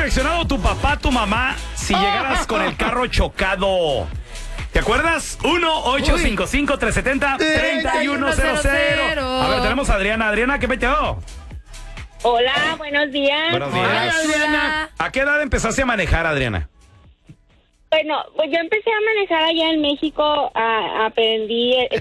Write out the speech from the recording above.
reaccionado tu papá, tu mamá, si llegaras con el carro chocado? ¿Te acuerdas? 1-855-370-3100. A ver, tenemos a Adriana. Adriana, ¿qué metió? Hola, buenos días. Buenos días. Hola, Adriana. ¿A qué edad empezaste a manejar, Adriana? Bueno, pues yo empecé a manejar allá en México, aprendí